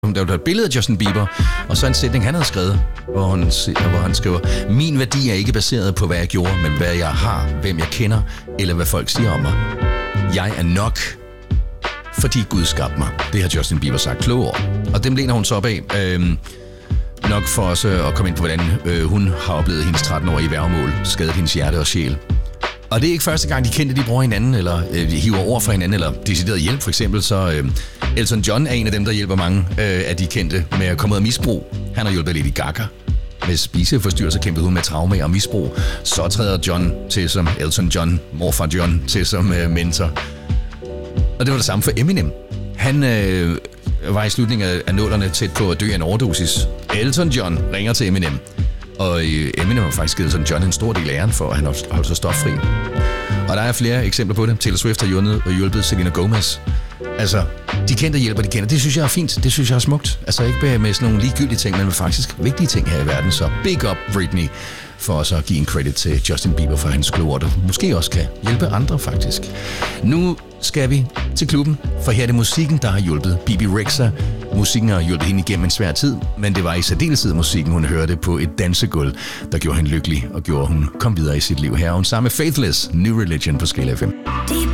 Der var et billede af Justin Bieber, og så en sætning, han havde skrevet, hvor han skriver: min værdi er ikke baseret på, hvad jeg gjorde, men hvad jeg har, hvem jeg kender, eller hvad folk siger om mig. Jeg er nok, fordi Gud skabte mig. Det har Justin Bieber sagt kloge ord. Og dem læner hun så op af. Nok for os at komme ind på, hvordan hun har oplevet hendes 13-årige værgemål, skadet hendes hjerte og sjæl. Og det er ikke første gang, de kendte, de bruger hinanden, eller hiver ord fra hinanden, eller decideret hjælp. For eksempel så Elton John er en af dem, der hjælper mange af de kendte med at komme ud af misbrug. Han har hjulpet Lady Gaga. Med spiseforstyrrelser kæmpede hun med traume og misbrug. Så træder John til som Elton John, morfar John til som mentor. Og det var det samme for Eminem. Han var i slutningen af nullerne tæt på at dø af en overdosis. Elton John ringer til Eminem. Og Eminem har faktisk givet Elton John en stor del af æren for, at han holdt sig stoffri. Og der er flere eksempler på det. Taylor Swift har hjulpet Selena Gomez. Altså, de kendte hjælper, de kender. Det synes jeg er fint. Det synes jeg er smukt. Altså ikke med sådan nogle ligegyldige ting, men med faktisk vigtige ting her i verden. Så big up Britney for også at give en credit til Justin Bieber for hans kloge ord, der måske også kan hjælpe andre faktisk. Nu skal vi til klubben, for her er det musikken, der har hjulpet Bibi Rexha. Musikken har hjulpet hende igennem en svær tid, men det var i særdeleshed musikken, hun hørte på et dansegulv, der gjorde hende lykkelig og gjorde, hun kom videre i sit liv. Her hun sammen med Faithless, New Religion på Scala FM.